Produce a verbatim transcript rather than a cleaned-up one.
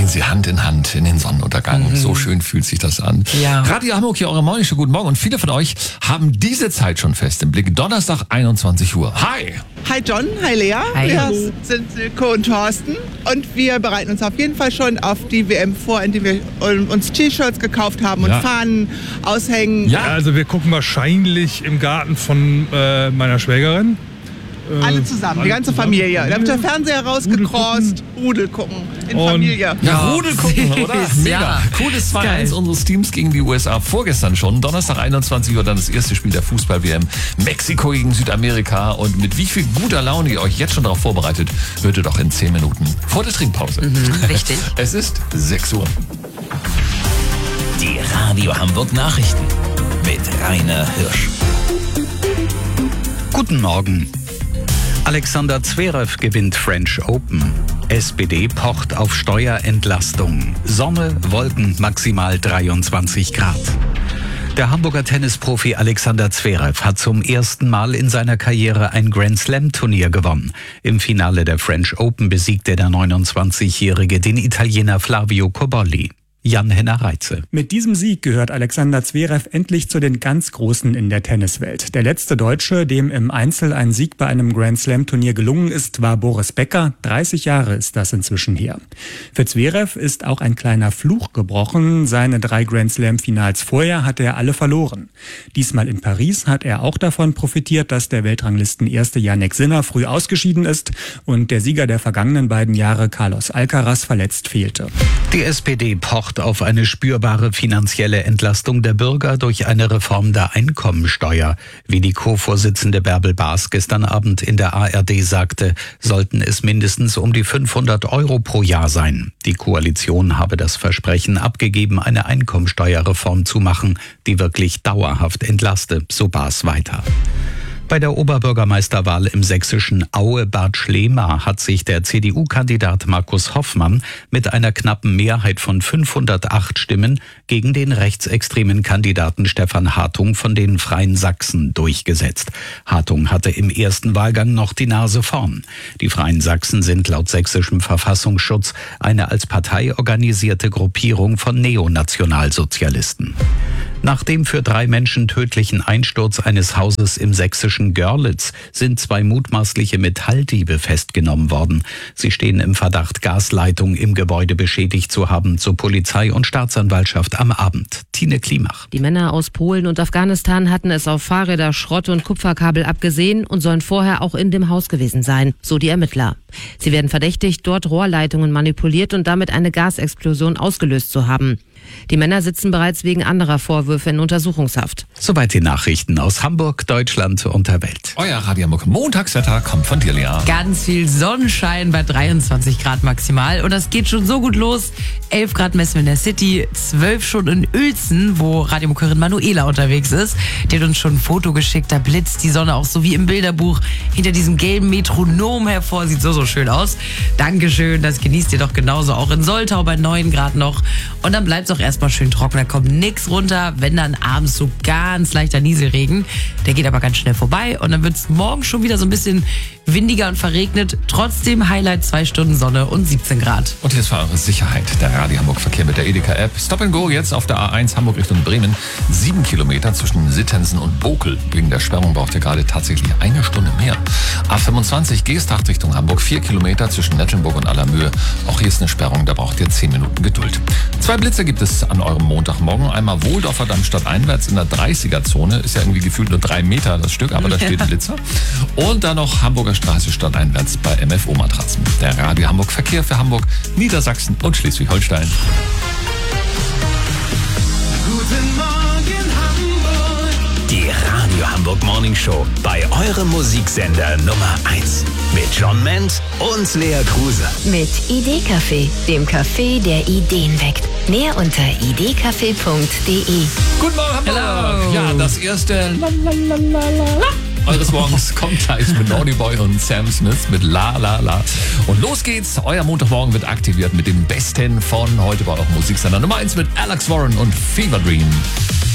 sie Hand in Hand in den Sonnenuntergang. Mhm. So schön fühlt sich das an. Ja. Radio Hamburg, hier eure Morning Show. Guten Morgen. Und viele von euch haben diese Zeit schon fest im Blick. Donnerstag, einundzwanzig Uhr. Hi! Hi John, hi Lea. Hi. Wir Hallo. sind Silke und Thorsten und wir bereiten uns auf jeden Fall schon auf die W M vor, indem wir uns T-Shirts gekauft haben und Ja. Fahnen aushängen. Ja. Also wir gucken wahrscheinlich im Garten von äh, meiner Schwägerin. Äh, Alle zusammen, die ganze zusammen, Familie. Da wird der Fernseher rausgecrossed, Rudel gucken in Und- Familie. Ja, Rudel gucken, süß, oder? Mega. ja. Cooles zwei eins Geil. unseres Teams gegen die U S A. Vorgestern schon. Donnerstag, einundzwanzig Uhr, dann das erste Spiel der Fußball-W M. Mexiko gegen Südamerika. Und mit wie viel guter Laune ihr euch jetzt schon darauf vorbereitet, hört ihr doch in zehn Minuten vor der Trinkpause. Mhm, richtig. Es ist sechs Uhr. Die Radio Hamburg Nachrichten mit Rainer Hirsch. Guten Morgen. Alexander Zverev gewinnt French Open. S P D pocht auf Steuerentlastung. Sonne, Wolken, maximal dreiundzwanzig Grad. Der Hamburger Tennisprofi Alexander Zverev hat zum ersten Mal in seiner Karriere ein Grand-Slam-Turnier gewonnen. Im Finale der French Open besiegte der neunundzwanzigjährige den Italiener Flavio Cobolli. Jan-Henner Reitze. Mit diesem Sieg gehört Alexander Zverev endlich zu den ganz Großen in der Tenniswelt. Der letzte Deutsche, dem im Einzel ein Sieg bei einem Grand-Slam-Turnier gelungen ist, war Boris Becker. dreißig Jahre ist das inzwischen her. Für Zverev ist auch ein kleiner Fluch gebrochen. Seine drei Grand-Slam-Finals vorher hatte er alle verloren. Diesmal in Paris hat er auch davon profitiert, dass der Weltranglisten-Erste Jannik Sinner früh ausgeschieden ist und der Sieger der vergangenen beiden Jahre Carlos Alcaraz verletzt fehlte. Die S P D pocht auf eine spürbare finanzielle Entlastung der Bürger durch eine Reform der Einkommensteuer. Wie die Co-Vorsitzende Bärbel Baas gestern Abend in der A R D sagte, sollten es mindestens um die fünfhundert Euro pro Jahr sein. Die Koalition habe das Versprechen abgegeben, eine Einkommensteuerreform zu machen, die wirklich dauerhaft entlaste, so Baas weiter. Bei der Oberbürgermeisterwahl im sächsischen Aue-Bad Schlema hat sich der C D U-Kandidat Markus Hoffmann mit einer knappen Mehrheit von fünfhundertacht Stimmen gegen den rechtsextremen Kandidaten Stefan Hartung von den Freien Sachsen durchgesetzt. Hartung hatte im ersten Wahlgang noch die Nase vorn. Die Freien Sachsen sind laut sächsischem Verfassungsschutz eine als Partei organisierte Gruppierung von Neonationalsozialisten. Nach dem für drei Menschen tödlichen Einsturz eines Hauses im sächsischen Görlitz sind zwei mutmaßliche Metalldiebe festgenommen worden. Sie stehen im Verdacht, Gasleitungen im Gebäude beschädigt zu haben, zu Polizei und Staatsanwaltschaft am Abend. Tine Klimach. Die Männer aus Polen und Afghanistan hatten es auf Fahrräder, Schrott und Kupferkabel abgesehen und sollen vorher auch in dem Haus gewesen sein, so die Ermittler. Sie werden verdächtigt, dort Rohrleitungen manipuliert und damit eine Gasexplosion ausgelöst zu haben. Die Männer sitzen bereits wegen anderer Vorwürfe in Untersuchungshaft. Soweit die Nachrichten aus Hamburg, Deutschland und der Welt. Euer Radio Hamburg Montagswetter kommt von dir, Lea. Ganz viel Sonnenschein bei dreiundzwanzig Grad maximal. Und das geht schon so gut los. elf Grad messen wir in der City, zwölf schon in Uelzen, wo Radiomokerin Manuela unterwegs ist. Die hat uns schon ein Foto geschickt, da blitzt die Sonne auch so wie im Bilderbuch hinter diesem gelben Metronom hervor. Sieht so, so schön aus. Dankeschön, das genießt ihr doch genauso. Auch in Soltau bei neun Grad noch. Und dann bleibt es auch erstmal schön trocken, da kommt nichts runter, wenn dann abends so ganz leichter Nieselregen. Der geht aber ganz schnell vorbei und dann wird es morgen schon wieder so ein bisschen windiger und verregnet. Trotzdem Highlight zwei Stunden Sonne und siebzehn Grad. Und hier ist für eure Sicherheit der Radio Hamburg Verkehr mit der Edeka-App. Stop and Go jetzt auf der A eins Hamburg Richtung Bremen. Sieben Kilometer zwischen Sittensen und Bokel. Wegen der Sperrung braucht ihr gerade tatsächlich eine Stunde mehr. A fünfundzwanzig Geesthacht Richtung Hamburg. Vier Kilometer zwischen Nettelnburg und Allermöhe. Auch hier ist eine Sperrung, da braucht ihr zehn Minuten Geduld. Zwei Blitze gibt es an eurem Montagmorgen. Einmal Wohldorfer Damm stadteinwärts in der dreißiger-Zone. Ist ja irgendwie gefühlt nur drei Meter das Stück, aber da steht Blitzer. Und dann noch Hamburger Straße stadteinwärts bei M F O-Matratzen. Der Radio Hamburg Verkehr für Hamburg, Niedersachsen und Schleswig-Holstein. Guten Morgen Hamburg. Die Radio Hamburg Morning Show bei eurem Musiksender Nummer eins. Mit John Ment und Lea Kruse. Mit Idee-Café, dem Café, der Ideen weckt. Mehr unter idcafé punkt de. Guten Morgen, Hamburg! Hello. Ja, das erste Lalalala eures Morgens kommt gleich mit Naughty Boy und Sam Smith mit La La La. Und los geht's. Euer Montagmorgen wird aktiviert mit dem Besten von heute bei eurem Musiksender Nummer eins mit Alex Warren und Fever Dream.